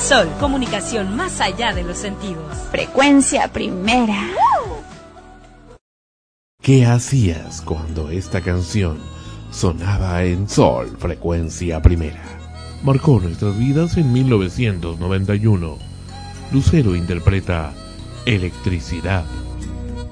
Sol, comunicación más allá de los sentidos. Frecuencia Primera. ¿Qué hacías cuando esta canción sonaba en Sol, Frecuencia Primera? Marcó nuestras vidas en 1991. Lucero interpreta Electricidad.